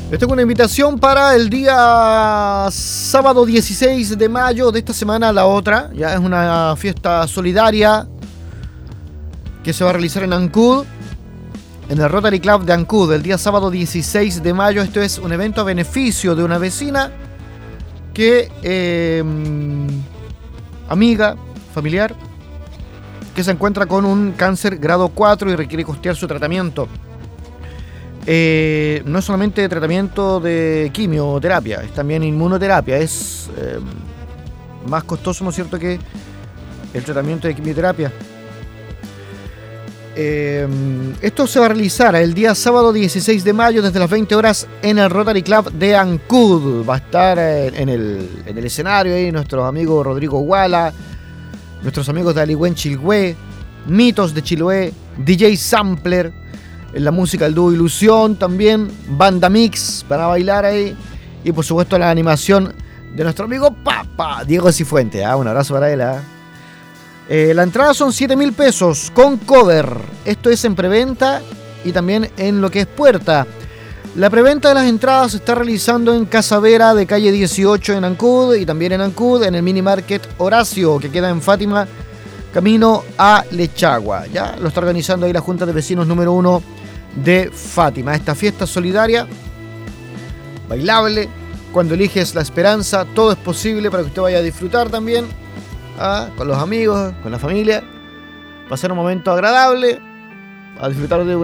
Les tengo una invitación para el día sábado 16 de mayo de esta semana a la otra. Ya es una fiesta solidaria que se va a realizar en Ancud, en el Rotary Club de Ancud, el día sábado 16 de mayo. Esto es un evento a beneficio de una vecina que, amiga, familiar, que se encuentra con un cáncer grado 4 y requiere costear su tratamiento. No es solamente tratamiento de quimioterapia, es también inmunoterapia. Es más costoso, ¿no es cierto?, que el tratamiento de quimioterapia. Esto se va a realizar el día sábado 16 de mayo desde las 20 horas en el Rotary Club de Ancud. Va a estar en el escenario ahí nuestros amigos Rodrigo Guala, nuestros amigos de Aligüen Chilhué, Mitos de Chiloé, DJ Sampler, en la música del dúo Ilusión también, banda mix para bailar ahí, y por supuesto la animación de nuestro amigo Papa Diego Cifuentes. Un abrazo para él. La entrada son 7.000 pesos con cover. Esto es en preventa y también en lo que es puerta. La preventa de las entradas se está realizando en Casa Vera de calle 18 en Ancud, y también en Ancud en el Mini Market Horacio, que queda en Fátima, camino a Lechagua. Ya lo está organizando ahí la Junta de Vecinos número 1 de Fátima. Esta fiesta solidaria, bailable, cuando eliges la esperanza, todo es posible para que usted vaya a disfrutar también, con los amigos, con la familia, pasar un momento agradable, a disfrutar de